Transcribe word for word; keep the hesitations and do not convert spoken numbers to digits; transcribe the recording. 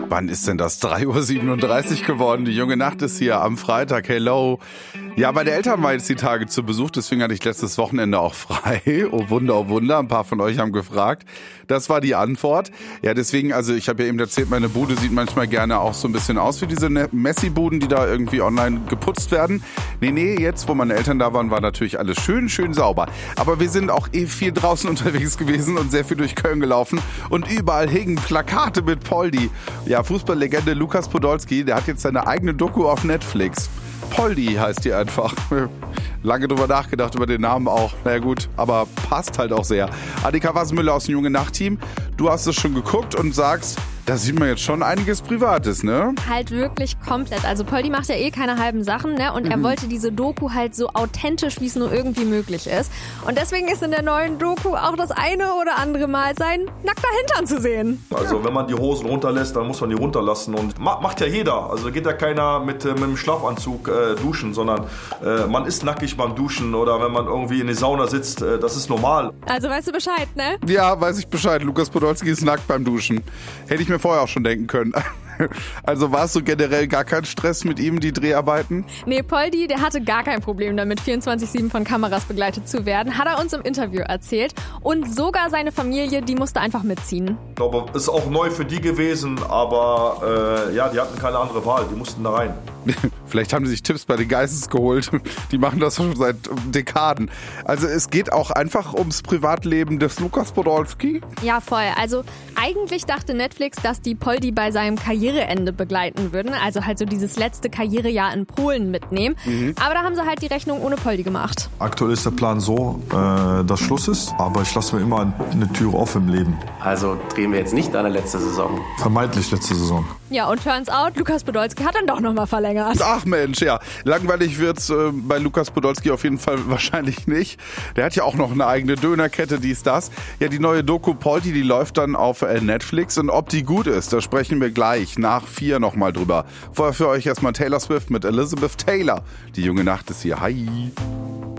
Wann ist denn das? drei Uhr siebenunddreißig geworden. Die junge Nacht ist hier am Freitag. Hello. Ja, meine Eltern waren jetzt die Tage zu Besuch, deswegen hatte ich letztes Wochenende auch frei. Oh Wunder, oh Wunder. Ein paar von euch haben gefragt. Das war die Antwort. Ja, deswegen, also ich habe ja eben erzählt, meine Bude sieht manchmal gerne auch so ein bisschen aus wie diese Messi-Buden, die da irgendwie online geputzt werden. Nee, nee, jetzt, wo meine Eltern da waren, war natürlich alles schön, schön sauber. Aber wir sind auch eh viel draußen unterwegs gewesen und sehr viel durch Köln gelaufen. Und überall hingen Plakate mit Poldi. Ja, Fußballlegende Lukas Podolski, der hat jetzt seine eigene Doku auf Netflix. Poldi heißt die einfach. Lange drüber nachgedacht, über den Namen auch. Naja gut, aber passt halt auch sehr. Annika Wassenmüller aus dem Junge Nacht-Team, du hast es schon geguckt und sagst, da sieht man jetzt schon einiges Privates, ne? Halt wirklich komplett. Also Poldi macht ja eh keine halben Sachen, ne? Und mhm. er wollte diese Doku halt so authentisch, wie es nur irgendwie möglich ist. Und deswegen ist in der neuen Doku auch das eine oder andere Mal sein nackter Hintern zu sehen. Also wenn man die Hosen runterlässt, dann muss man die runterlassen. Und macht ja jeder. Also geht ja keiner mit, mit einem Schlafanzug äh, duschen, sondern äh, man ist nackig beim Duschen oder wenn man irgendwie in der Sauna sitzt. Äh, das ist normal. Also weißt du Bescheid, ne? Ja, weiß ich Bescheid. Lukas Podolski ist nackt beim Duschen. Hätte ich mir vorher auch schon denken können. Also war es so generell gar kein Stress mit ihm, die Dreharbeiten? Nee, Poldi, der hatte gar kein Problem damit, vierundzwanzig sieben von Kameras begleitet zu werden. Hat er uns im Interview erzählt. Und sogar seine Familie, die musste einfach mitziehen. Ich glaube, es ist auch neu für die gewesen, aber äh, ja, die hatten keine andere Wahl. Die mussten da rein. Vielleicht haben die sich Tipps bei den Geistes geholt. Die machen das schon seit Dekaden. Also es geht auch einfach ums Privatleben des Lukas Podolski? Ja, voll. Also eigentlich dachte Netflix, dass die Poldi bei seinem Karriereende begleiten würden. Also halt so dieses letzte Karrierejahr in Polen mitnehmen. Mhm. Aber da haben sie halt die Rechnung ohne Poldi gemacht. Aktuell ist der Plan so, äh, dass Schluss ist. Aber ich lasse mir immer eine Tür offen im Leben. Also drehen wir jetzt nicht an der letzte Saison? Vermeintlich letzte Saison. Ja, und turns out, Lukas Podolski hat dann doch nochmal verlängert. Ach Mensch, ja. Langweilig wird's äh, bei Lukas Podolski auf jeden Fall wahrscheinlich nicht. Der hat ja auch noch eine eigene Dönerkette, dies, das. Ja, die neue Doku Poldi, die läuft dann auf äh, Netflix. Und ob die gut ist, da sprechen wir gleich nach vier nochmal drüber. Vorher für euch erstmal Taylor Swift mit Elizabeth Taylor. Die junge Nacht ist hier. Hi.